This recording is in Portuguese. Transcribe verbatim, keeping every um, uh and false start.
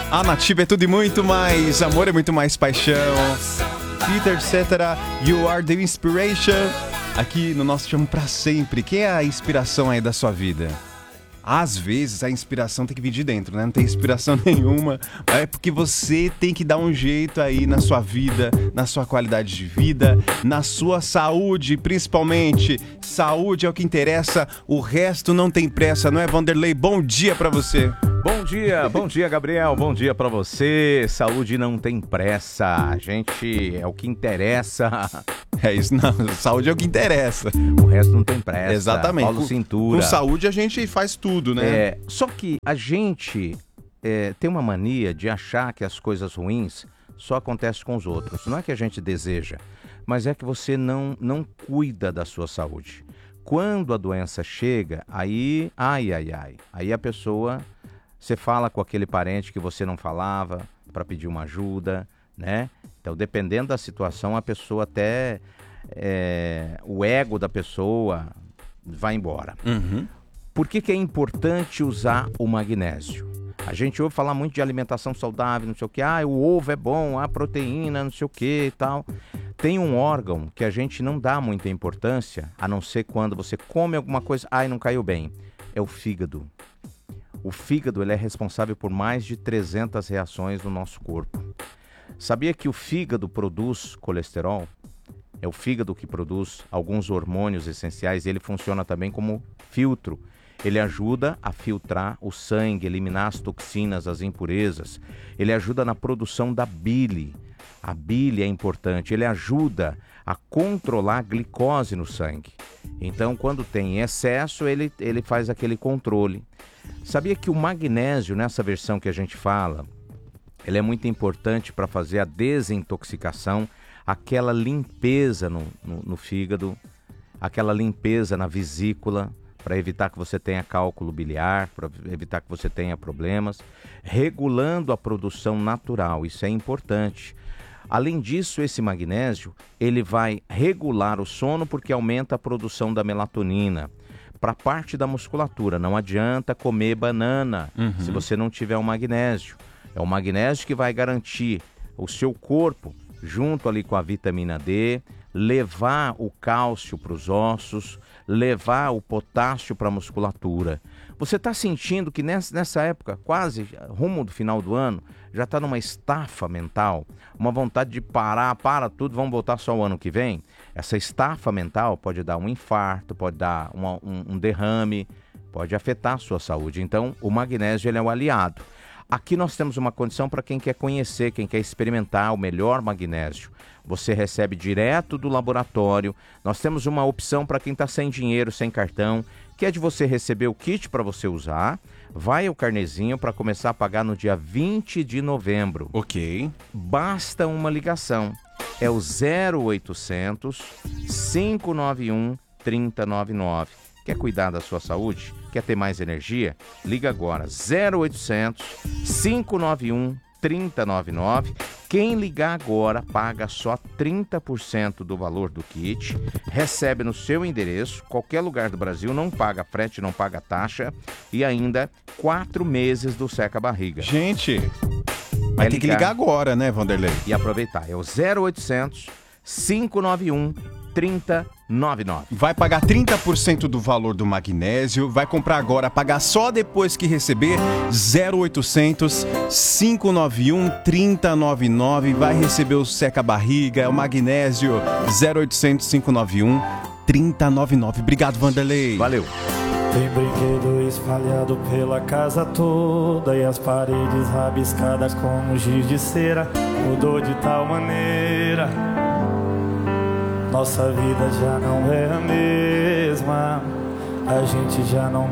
A Nativa é tudo e muito mais. Amor é muito mais paixão. Peter Cetera, You Are The Inspiration. Aqui no nosso Te Amo Pra Sempre. Quem é a inspiração aí da sua vida? Às vezes a inspiração tem que vir de dentro, né? Não tem inspiração nenhuma. É porque você tem que dar um jeito aí na sua vida, na sua qualidade de vida, na sua saúde, principalmente. Saúde é o que interessa, o resto não tem pressa, não é, Vanderlei? Bom dia pra você. Bom dia, bom dia, Gabriel. Bom dia pra você. Saúde não tem pressa. Gente, é o que interessa. É isso, não. Saúde é o que interessa. O resto não tem pressa. Exatamente. Paulo Cintura. Com saúde a gente faz tudo, né? É, só que a gente é, tem uma mania de achar que as coisas ruins só acontecem com os outros. Não é que a gente deseja, mas é que você não, não cuida da sua saúde. Quando a doença chega, aí, ai, ai, ai. Aí a pessoa, você fala com aquele parente que você não falava para pedir uma ajuda, né? Então, dependendo da situação, a pessoa até, é, o ego da pessoa vai embora. Uhum. Por que que é importante usar o magnésio? A gente ouve falar muito de alimentação saudável, não sei o que, ah, o ovo é bom, a proteína, não sei o que e tal. Tem um órgão que a gente não dá muita importância, a não ser quando você come alguma coisa, ai, não caiu bem. É o fígado. O fígado, ele é responsável por mais de trezentas reações no nosso corpo. Sabia que o fígado produz colesterol? É o fígado que produz alguns hormônios essenciais e ele funciona também como filtro. Ele ajuda a filtrar o sangue, eliminar as toxinas, as impurezas. Ele ajuda na produção da bile. A bile é importante. Ele ajuda a controlar a glicose no sangue. Então, quando tem excesso, ele, ele faz aquele controle. Sabia que o magnésio, nessa versão que a gente fala, ele é muito importante para fazer a desintoxicação, aquela limpeza no, no, no fígado, aquela limpeza na vesícula, para evitar que você tenha cálculo biliar, para evitar que você tenha problemas, regulando a produção natural, isso é importante. Além disso, esse magnésio, ele vai regular o sono porque aumenta a produção da melatonina. Para a parte da musculatura, não adianta comer banana uhum. se você não tiver o magnésio. É o magnésio que vai garantir o seu corpo, junto ali com a vitamina D, levar o cálcio para os ossos, levar o potássio para a musculatura. Você está sentindo que nessa, nessa época, quase rumo do final do ano, já está numa estafa mental, uma vontade de parar, para tudo, vamos voltar só o ano que vem? Essa estafa mental pode dar um infarto, pode dar uma, um, um derrame, pode afetar a sua saúde. Então, o magnésio ele é o aliado. Aqui nós temos uma condição para quem quer conhecer, quem quer experimentar o melhor magnésio. Você recebe direto do laboratório. Nós temos uma opção para quem está sem dinheiro, sem cartão, que é de você receber o kit para você usar. Vai o carnezinho para começar a pagar no dia vinte de novembro. Ok. Basta uma ligação. É o zero oitocentos, cinco nove um, três zero nove nove. Quer cuidar da sua saúde? Quer ter mais energia? Liga agora, zero oitocentos, cinco nove um, três zero nove nove. Quem ligar agora paga só trinta por cento do valor do kit, recebe no seu endereço, qualquer lugar do Brasil, não paga frete, não paga taxa e ainda quatro meses do seca-barriga. Gente, vai é ter ligar. que ligar agora, né, Vanderlei? E aproveitar, é o zero oitocentos, cinco nove um, três zero nove nove. Vai pagar trinta por cento do valor do magnésio, vai comprar agora, pagar só depois que receber, zero oitocentos, cinco nove um, três zero nove nove, vai receber o seca-barriga, é o magnésio, zero oitocentos, cinco nove um, três zero nove nove. Obrigado, Vanderlei. Valeu. Tem brinquedo espalhado pela casa toda e as paredes rabiscadas como giz de cera, mudou de tal maneira. Nossa vida já não é a mesma, a gente já não